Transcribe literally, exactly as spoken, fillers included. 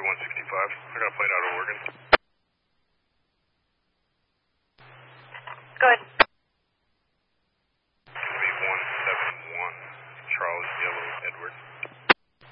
one sixty-five. I got a plane out of Oregon. Go ahead. It's going to be one seven one, Charles Yellow Edward.